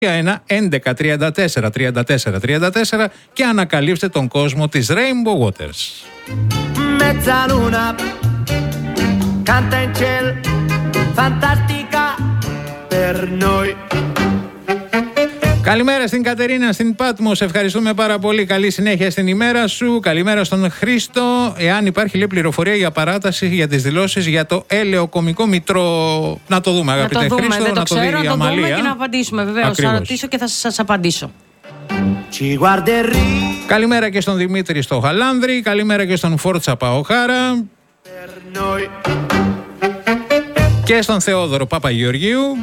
1-11-34-34-34 και ανακαλύψτε τον κόσμο της Rainbow Waters. Mezzaluna canta in ciel, fantastica per noi. Καλημέρα στην Κατερίνα, στην Πάτμο. Σε ευχαριστούμε πάρα πολύ. Καλή συνέχεια στην ημέρα σου. Καλημέρα στον Χρήστο. Εάν υπάρχει λέει πληροφορία για παράταση για τις δηλώσεις για το ελαιοκομικό μητρό. Να το δούμε, αγαπητέ Χρήστο. Δεν το ξέρω, να το δούμε και να απαντήσουμε. Βεβαίως, θα ρωτήσω και θα σας απαντήσω. Καλημέρα και στον Δημήτρη στο Χαλάνδρη. Καλημέρα και στον Φόρτσα Παοχάρα. Και στον Θεόδωρο Παπαγεωργίου.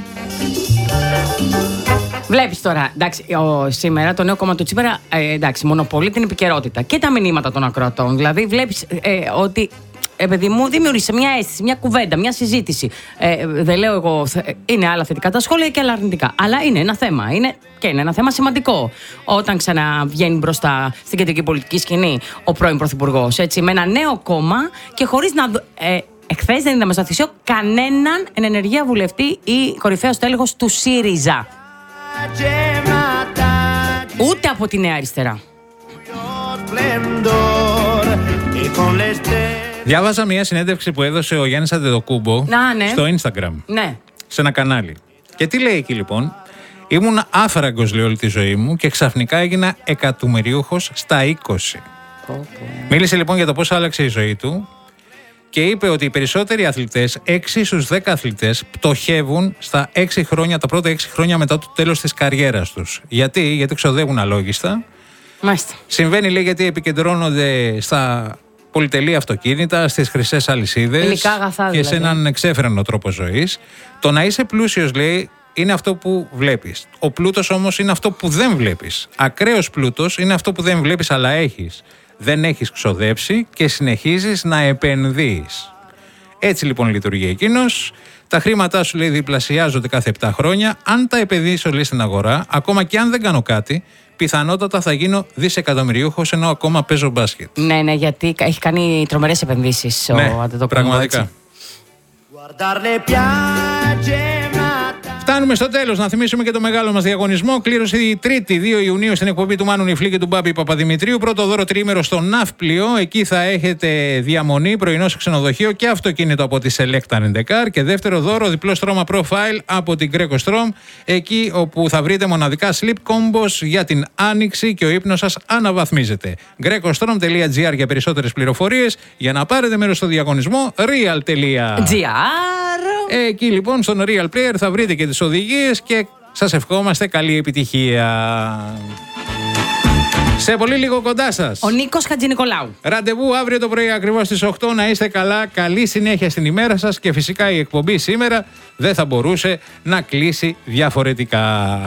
Βλέπεις τώρα, εντάξει, σήμερα το νέο κόμμα του Τσίπρα, εντάξει, μονοπολεί την επικαιρότητα και τα μηνύματα των ακροατών. Δηλαδή, βλέπεις ότι, παιδί μου, δημιούργησε μια αίσθηση, μια κουβέντα, μια συζήτηση. Δεν λέω εγώ, είναι άλλα θετικά τα σχόλια και άλλα αρνητικά. Αλλά είναι ένα θέμα. Είναι ένα θέμα σημαντικό. Όταν ξαναβγαίνει μπροστά στην κεντρική πολιτική σκηνή ο πρώην Πρωθυπουργός, έτσι, με ένα νέο κόμμα και χωρίς να. Εχθές δεν είδαμε στο Θησίο κανέναν εν ενεργεία βουλευτή ή κορυφαίο τέλεχος του ΣΥΡΙΖΑ. Ούτε από τη Νέα Αριστερά. Διάβαζα μια συνέντευξη που έδωσε ο Γιάννης Αντετοκούμπο στο Instagram. Ναι. Σε ένα κανάλι. Και τι λέει εκεί λοιπόν? Ήμουν άφραγκος λέει όλη τη ζωή μου και ξαφνικά έγινα εκατομμυριούχος στα 20. Μίλησε λοιπόν για το πώς άλλαξε η ζωή του και είπε ότι οι περισσότεροι αθλητές, 6 στους 10 αθλητές, πτωχεύουν στα 6 χρόνια, τα πρώτα 6 χρόνια μετά το τέλος της καριέρας τους. Γιατί ξοδεύουν αλόγιστα. Μάλιστα. Συμβαίνει λέει γιατί επικεντρώνονται στα πολυτελή αυτοκίνητα, στις χρυσές αλυσίδες υλικά αγαθά, και σε δηλαδή έναν εξέφρενο τρόπο ζωής. Το να είσαι πλούσιος λέει είναι αυτό που βλέπεις. Ο πλούτος όμως είναι αυτό που δεν βλέπεις. Ακραίος πλούτος είναι αυτό που δεν βλέπεις αλλά έχεις. Δεν έχεις ξοδέψει και συνεχίζεις να επενδύεις. Έτσι λοιπόν λειτουργεί εκείνος. Τα χρήματά σου λέει διπλασιάζονται κάθε 7 χρόνια. Αν τα επενδύσω λέει στην αγορά, ακόμα και αν δεν κάνω κάτι, πιθανότατα θα γίνω δισεκατομμυριούχος ενώ ακόμα παίζω μπάσκετ. Ναι, γιατί έχει κάνει τρομερές επενδύσεις ο Αντετοκούμπο. Πραγματικά. Φτάνουμε στο τέλος. Να θυμίσουμε και το μεγάλο μας διαγωνισμό. Κλήρωση η Τρίτη 2 Ιουνίου στην εκπομπή του Μάνου Νιφλή και του Μπάμπη Παπαδημητρίου. Πρώτο δώρο τριήμερο στο Ναύπλιο. Εκεί θα έχετε διαμονή, πρωινό σε ξενοδοχείο και αυτοκίνητο από τη Select Car. Και δεύτερο δώρο διπλό στρώμα profile από την Greco Strom. Εκεί όπου θα βρείτε μοναδικά sleep combos για την άνοιξη και ο ύπνος σας αναβαθμίζεται. grecostrom.gr για περισσότερες πληροφορίες. Για να πάρετε μέρος στο διαγωνισμό real.gr. Εκεί λοιπόν στον Real Player θα βρείτε και τις οδηγίες και σας ευχόμαστε καλή επιτυχία. Σε πολύ λίγο κοντά σας ο Νίκος Χατζηνικολάου. Ραντεβού αύριο το πρωί ακριβώς στις 8. Να είστε καλά, καλή συνέχεια στην ημέρα σας και φυσικά η εκπομπή σήμερα δεν θα μπορούσε να κλείσει διαφορετικά.